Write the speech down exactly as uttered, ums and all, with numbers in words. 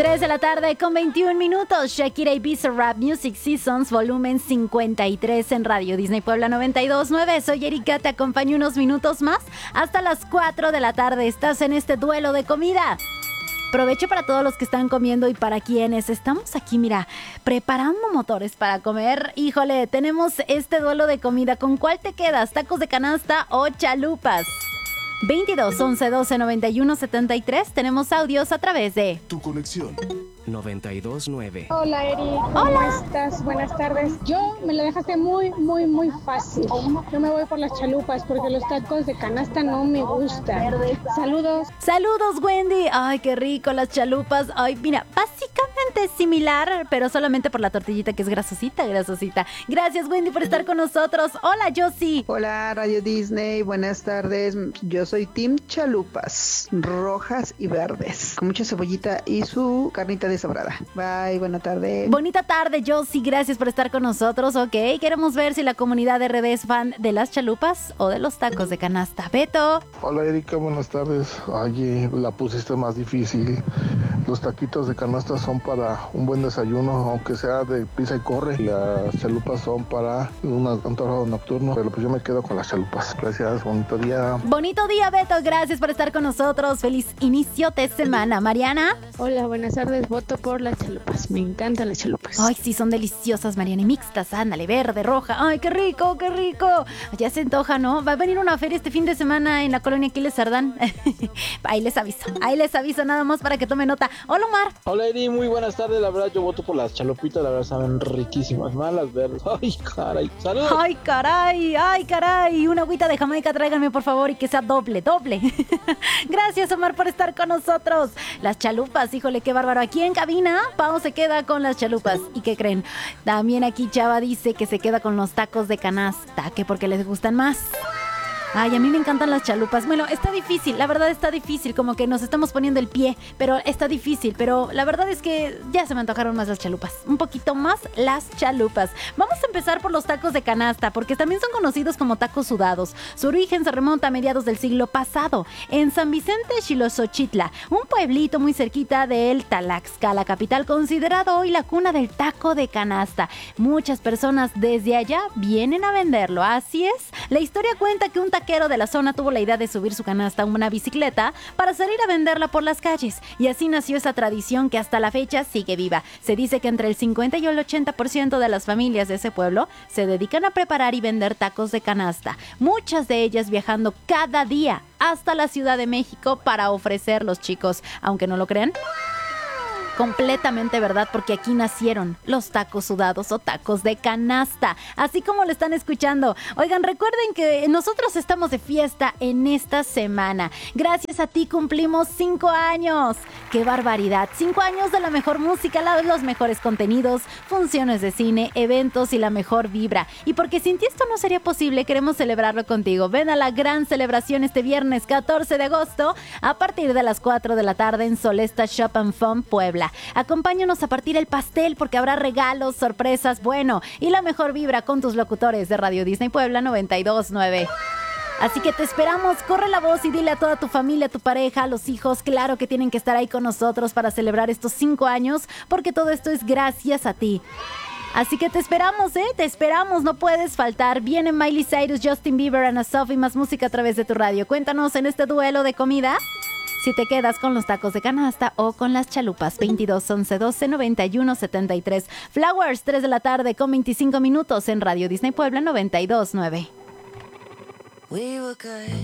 tres de la tarde con veintiún minutos. Shakira y Bizarrap Music Seasons, volumen cincuenta y tres en Radio Disney Puebla noventa y dos punto nueve. Soy Erika, te acompaño unos minutos más hasta las cuatro de la tarde. Estás en este duelo de comida. Provecho para todos los que están comiendo y para quienes estamos aquí, mira, preparando motores para comer. Híjole, tenemos este duelo de comida. ¿Con cuál te quedas? ¿Tacos de canasta o chalupas? veintidós, once, doce, noventa y uno, setenta y tres. Tenemos audios a través de Tu conexión noventa y dos punto nueve. Hola, Eri, ¿cómo Hola. estás? Buenas tardes. Yo me lo dejaste muy, muy, muy fácil. Yo me voy por las chalupas porque los tacos de canasta no me gustan. Saludos. Saludos, Wendy. Ay, qué rico las chalupas. Ay, mira, básicamente es similar, pero solamente por la tortillita que es grasosita, grasosita. Gracias, Wendy, por estar con nosotros. Hola, Josie. Hola, Radio Disney, buenas tardes. Yo soy Team Chalupas, rojas y verdes, con mucha cebollita y su carnita deshebrada. Bye, buena tarde. Bonita tarde, Josie. Gracias por estar con nosotros. Ok, queremos ver si la comunidad de R D es fan de las chalupas o de los tacos de canasta. Beto. Hola Erika, buenas tardes. Oye, la pusiste más difícil. Los taquitos de canasta son para un buen desayuno, aunque sea de pisa y corre. Las chalupas son para un antojo nocturno, pero pues yo me quedo con las chalupas. Gracias, bonito día. Bonito día, Beto. Gracias por estar con nosotros. Feliz inicio de semana. Mariana. Hola, buenas tardes. Voto por las chalupas. Me encantan las chalupas. Ay, sí, son deliciosas, Mariana. Y mixtas, ándale, verde, roja. Ay, qué rico, qué rico. Ya se antoja, ¿no? Va a venir una feria este fin de semana en la colonia Aquiles Sardán. Ahí les aviso, ahí les aviso nada más para que tomen nota. Hola, Omar. Hola, Eri, muy buenas tardes. La verdad, yo voto por las chalupitas. La verdad, saben riquísimas. Más las verdes. Ay, caray. Saludos. Ay, caray, ay, caray. Una agüita de Jamaica, tráiganme, por favor, y que sea doble, doble. Gracias, Omar, por estar con nosotros. Las chalupas, híjole, qué bárbaro. Aquí en cabina, Pau se queda con las chalupas. ¿Y qué creen? También aquí Chava dice que se queda con los tacos de canasta, que porque les gustan más. Ay, a mí me encantan las chalupas. Bueno, está difícil, la verdad está difícil, como que nos estamos poniendo el pie, pero está difícil, pero la verdad es que ya se me antojaron más las chalupas, un poquito más las chalupas. Vamos a empezar por los tacos de canasta, porque también son conocidos como tacos sudados. Su origen se remonta a mediados del siglo pasado, en San Vicente Xilosochitla, un pueblito muy cerquita del Tlaxcala, la capital, considerado hoy la cuna del taco de canasta. Muchas personas desde allá vienen a venderlo, así es. La historia cuenta que un taco taquero de la zona tuvo la idea de subir su canasta a una bicicleta para salir a venderla por las calles, y así nació esa tradición que hasta la fecha sigue viva. Se dice que entre el cincuenta y el ochenta por ciento de las familias de ese pueblo se dedican a preparar y vender tacos de canasta, muchas de ellas viajando cada día hasta la Ciudad de México para ofrecerlos, chicos, aunque no lo crean. Completamente verdad, porque aquí nacieron los tacos sudados o tacos de canasta, así como lo están escuchando. Oigan, recuerden que nosotros estamos de fiesta en esta semana. Gracias a ti cumplimos cinco años. ¡Qué barbaridad! Cinco años de la mejor música, los mejores contenidos, funciones de cine, eventos y la mejor vibra. Y porque sin ti esto no sería posible, queremos celebrarlo contigo. Ven a la gran celebración este viernes catorce de agosto a partir de las cuatro de la tarde en Solesta Shop and Fun Puebla. Acompáñanos a partir el pastel, porque habrá regalos, sorpresas, bueno, y la mejor vibra con tus locutores de Radio Disney Puebla noventa y dos punto nueve. Así que te esperamos, corre la voz y dile a toda tu familia, a tu pareja, a los hijos, claro que tienen que estar ahí con nosotros para celebrar estos cinco años, porque todo esto es gracias a ti. Así que te esperamos, ¿eh? Te esperamos, no puedes faltar. Vienen Miley Cyrus, Justin Bieber, Ana Sophie, más música a través de tu radio. Cuéntanos en este duelo de comida si te quedas con los tacos de canasta o con las chalupas. Veintidós, once, doce, noventa y uno, setenta y tres. Flowers, tres de la tarde con veinticinco minutos en Radio Disney Puebla noventa y dos punto nueve.